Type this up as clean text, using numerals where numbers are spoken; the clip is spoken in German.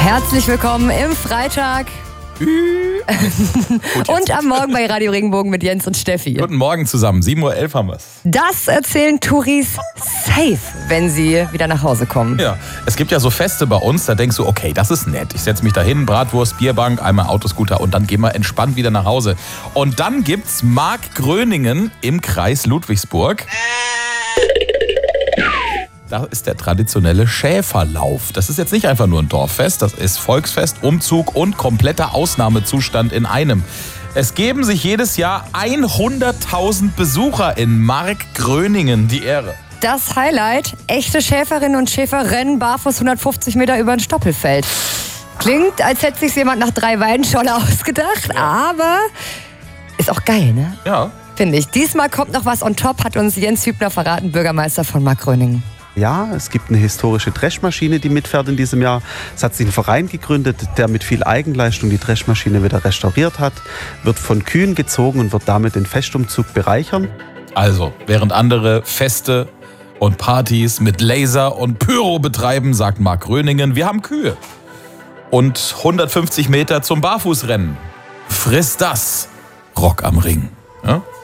Herzlich willkommen im Freitag. Und am Morgen bei Radio Regenbogen mit Jens und Steffi. Guten Morgen zusammen, 7:11 Uhr haben wir's. Das erzählen Touris safe, wenn sie wieder nach Hause kommen. Ja, es gibt ja so Feste bei uns, da denkst du, okay, das ist nett. Ich setze mich da hin, Bratwurst, Bierbank, einmal Autoscooter und dann gehen wir entspannt wieder nach Hause. Und dann gibt's Markgröningen im Kreis Ludwigsburg. Da ist der traditionelle Schäferlauf. Das ist jetzt nicht einfach nur ein Dorffest, das ist Volksfest, Umzug und kompletter Ausnahmezustand in einem. Es geben sich jedes Jahr 100.000 Besucher in Markgröningen die Ehre. Das Highlight, echte Schäferinnen und Schäfer rennen barfuß 150 Meter über ein Stoppelfeld. Klingt, als hätte sich jemand nach 3 Weidenschorle ausgedacht, aber ist auch geil, ne? Ja. Finde ich. Diesmal kommt noch was on top, hat uns Jens Hübner verraten, Bürgermeister von Markgröningen. Ja, es gibt eine historische Dreschmaschine, die mitfährt in diesem Jahr. Es hat sich ein Verein gegründet, der mit viel Eigenleistung die Dreschmaschine wieder restauriert hat, wird von Kühen gezogen und wird damit den Festumzug bereichern. Also, während andere Feste und Partys mit Laser und Pyro betreiben, sagt Markgröningen, wir haben Kühe. Und 150 Meter zum Barfußrennen. Friss das, Rock am Ring. Ja?